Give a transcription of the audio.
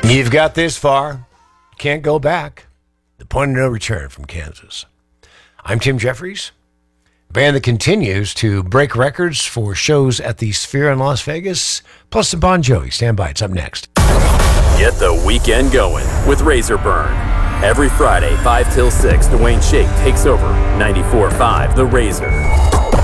You've got this far. Can't go back. The point of no return from Kansas. I'm Tim Jeffries. Band that continues to break records for shows at the Sphere in Las Vegas, plus some Bon Jovi. Stand by. It's up next. Get the weekend going with Razor Burn. Every Friday, 5 till 6, Dwayne Shake takes over 94.5 The Razor.